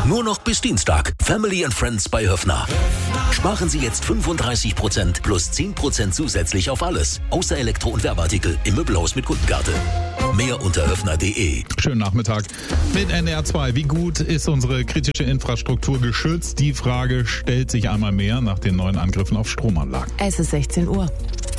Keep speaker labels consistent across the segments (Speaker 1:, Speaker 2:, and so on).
Speaker 1: Nur noch bis Dienstag. Family and Friends bei Höffner. Sparen Sie jetzt 35% plus 10% zusätzlich auf alles. Außer Elektro- und Werbeartikel im Möbelhaus mit Kundenkarte. Mehr unter höffner.de.
Speaker 2: Schönen Nachmittag mit NDR 2. Wie gut ist unsere kritische Infrastruktur geschützt? Die Frage stellt sich einmal mehr nach den neuen Angriffen auf Stromanlagen.
Speaker 3: Es ist 16 Uhr.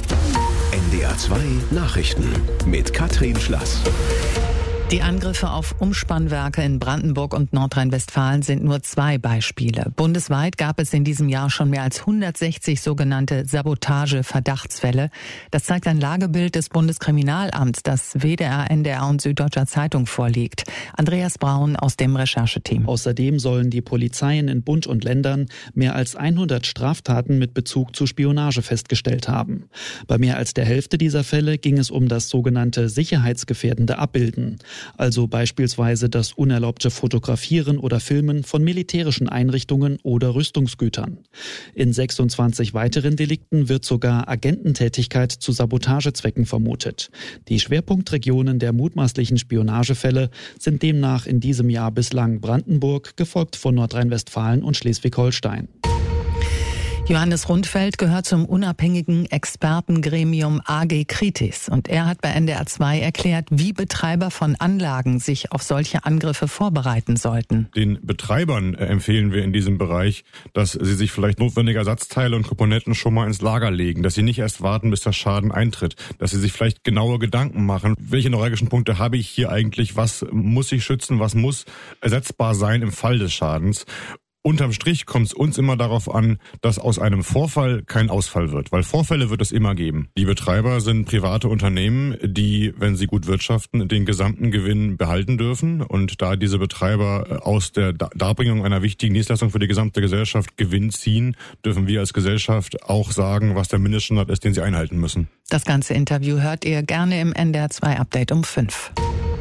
Speaker 1: NDR 2 Nachrichten mit Katrin Schlass.
Speaker 3: Die Angriffe auf Umspannwerke in Brandenburg und Nordrhein-Westfalen sind nur 2 Beispiele. Bundesweit gab es in diesem Jahr schon mehr als 160 sogenannte Sabotage-Verdachtsfälle. Das zeigt ein Lagebild des Bundeskriminalamts, das WDR, NDR und Süddeutscher Zeitung vorliegt. Andreas Braun aus dem Rechercheteam.
Speaker 4: Außerdem sollen die Polizeien in Bund und Ländern mehr als 100 Straftaten mit Bezug zu Spionage festgestellt haben. Bei mehr als der Hälfte dieser Fälle ging es um das sogenannte sicherheitsgefährdende Abbilden. Also beispielsweise das unerlaubte Fotografieren oder Filmen von militärischen Einrichtungen oder Rüstungsgütern. In 26 weiteren Delikten wird sogar Agententätigkeit zu Sabotagezwecken vermutet. Die Schwerpunktregionen der mutmaßlichen Spionagefälle sind demnach in diesem Jahr bislang Brandenburg, gefolgt von Nordrhein-Westfalen und Schleswig-Holstein.
Speaker 3: Johannes Rundfeld gehört zum unabhängigen Expertengremium AG Kritis und er hat bei NDR 2 erklärt, wie Betreiber von Anlagen sich auf solche Angriffe vorbereiten sollten.
Speaker 5: Den Betreibern empfehlen wir in diesem Bereich, dass sie sich vielleicht notwendige Ersatzteile und Komponenten schon mal ins Lager legen, dass sie nicht erst warten, bis der Schaden eintritt, dass sie sich vielleicht genaue Gedanken machen, welche neuralgischen Punkte habe ich hier eigentlich, was muss ich schützen, was muss ersetzbar sein im Fall des Schadens. Unterm Strich kommt es uns immer darauf an, dass aus einem Vorfall kein Ausfall wird, weil Vorfälle wird es immer geben. Die Betreiber sind private Unternehmen, die, wenn sie gut wirtschaften, den gesamten Gewinn behalten dürfen. Und da diese Betreiber aus der Darbringung einer wichtigen Dienstleistung für die gesamte Gesellschaft Gewinn ziehen, dürfen wir als Gesellschaft auch sagen, was der Mindeststandard ist, den sie einhalten müssen.
Speaker 3: Das ganze Interview hört ihr gerne im NDR 2 Update um 5.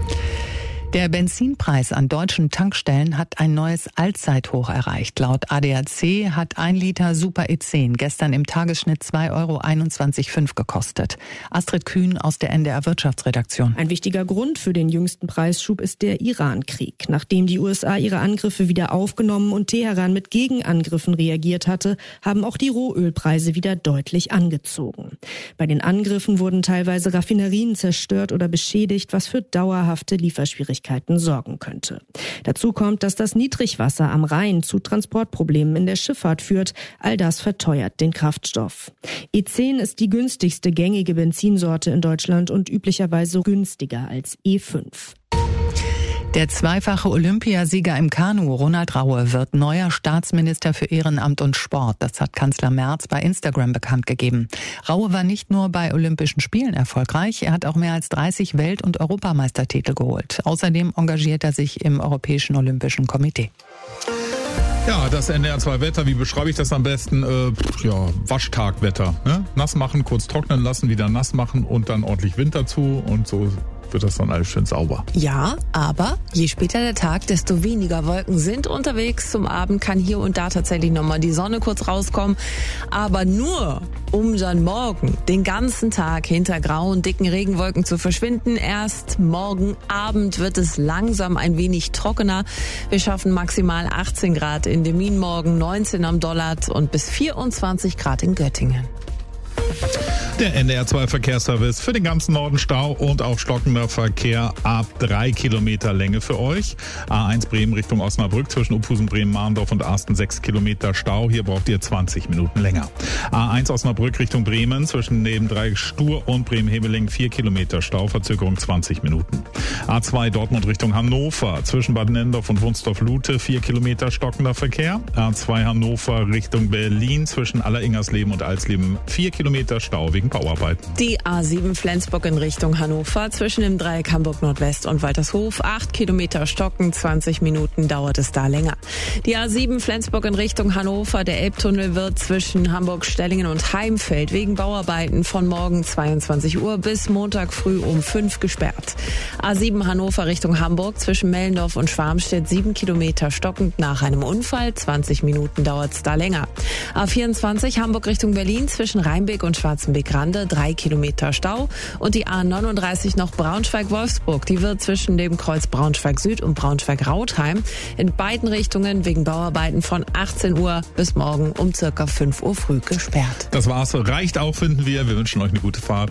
Speaker 3: Der Benzinpreis an deutschen Tankstellen hat ein neues Allzeithoch erreicht. Laut ADAC hat 1 Liter Super E10 gestern im Tagesschnitt 2,21,5 € gekostet. Astrid Kühn aus der NDR Wirtschaftsredaktion.
Speaker 6: Ein wichtiger Grund für den jüngsten Preisschub ist der Iran-Krieg. Nachdem die USA ihre Angriffe wieder aufgenommen und Teheran mit Gegenangriffen reagiert hatte, haben auch die Rohölpreise wieder deutlich angezogen. Bei den Angriffen wurden teilweise Raffinerien zerstört oder beschädigt, was für dauerhafte Lieferschwierigkeiten sorgen könnte. Dazu kommt, dass das Niedrigwasser am Rhein zu Transportproblemen in der Schifffahrt führt. All das verteuert den Kraftstoff. E10 ist die günstigste gängige Benzinsorte in Deutschland und üblicherweise günstiger als E5.
Speaker 3: Der zweifache Olympiasieger im Kanu, Ronald Raue, wird neuer Staatsminister für Ehrenamt und Sport. Das hat Kanzler Merz bei Instagram bekannt gegeben. Raue war nicht nur bei Olympischen Spielen erfolgreich, er hat auch mehr als 30 Welt- und Europameistertitel geholt. Außerdem engagiert er sich im Europäischen Olympischen Komitee.
Speaker 2: Ja, das NDR 2 Wetter, wie beschreibe ich das am besten? Waschtagwetter. Ne? Nass machen, kurz trocknen lassen, wieder nass machen und dann ordentlich Wind dazu und so wird das dann alles schön sauber.
Speaker 7: Ja, aber je später der Tag, desto weniger Wolken sind unterwegs. Zum Abend kann hier und da tatsächlich nochmal die Sonne kurz rauskommen. Aber nur, um dann morgen den ganzen Tag hinter grauen, dicken Regenwolken zu verschwinden. Erst morgen Abend wird es langsam ein wenig trockener. Wir schaffen maximal 18 Grad in Demmin morgen, 19 am Dollard und bis 24 Grad in Göttingen.
Speaker 2: Der NDR 2 Verkehrsservice für den ganzen Norden Stau und auch stockender Verkehr ab 3 Kilometer Länge für euch. A1 Bremen Richtung Osnabrück zwischen Uphusen, Bremen, Mahndorf und Arsten 6 Kilometer Stau. Hier braucht ihr 20 Minuten länger. A1 Osnabrück Richtung Bremen zwischen neben Stur und Bremen-Hebeling 4 Kilometer Stau, Verzögerung 20 Minuten. A2 Dortmund Richtung Hannover zwischen Bad Nendorf und Wunstorf-Lute 4 Kilometer stockender Verkehr. A2 Hannover Richtung Berlin zwischen Alleringers-Leben und Alsleben 4 Kilometer Stau wegen Bauarbeiten.
Speaker 7: Die A7 Flensburg in Richtung Hannover zwischen dem Dreieck Hamburg Nordwest und Waltershof 8 Kilometer stocken, 20 Minuten dauert es da länger. Die A7 Flensburg in Richtung Hannover, der Elbtunnel wird zwischen Hamburg-Stellingen und Heimfeld wegen Bauarbeiten von morgen 22 Uhr bis Montag früh um 5 gesperrt. A7 Hannover Richtung Hamburg zwischen Mellendorf und Schwarmstedt 7 Kilometer stockend nach einem Unfall, 20 Minuten dauert es da länger. A24 Hamburg Richtung Berlin zwischen Rheinbeck und Schwarzenbeck Rande 3 Kilometer Stau. Und die A39 noch Braunschweig-Wolfsburg. Die wird zwischen dem Kreuz Braunschweig Süd und Braunschweig-Rautheim in beiden Richtungen wegen Bauarbeiten von 18 Uhr bis morgen um circa 5 Uhr früh gesperrt.
Speaker 2: Das war's. Reicht auch, finden wir. Wir wünschen euch eine gute Fahrt.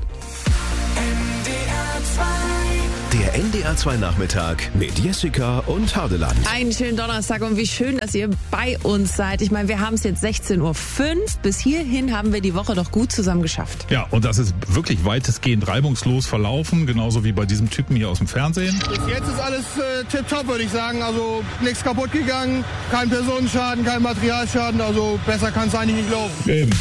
Speaker 1: Der NDR 2 Nachmittag mit Jessica und Hardeland.
Speaker 7: Einen schönen Donnerstag und wie schön, dass ihr bei uns seid. Ich meine, wir haben es jetzt 16:05 Uhr. Bis hierhin haben wir die Woche doch gut zusammen geschafft.
Speaker 2: Ja, und das ist wirklich weitestgehend reibungslos verlaufen, genauso wie bei diesem Typen hier aus dem Fernsehen.
Speaker 8: Bis jetzt ist alles tipptopp, würde ich sagen. Also nichts kaputt gegangen, kein Personenschaden, kein Materialschaden. Also besser kann es eigentlich nicht laufen.
Speaker 2: Eben.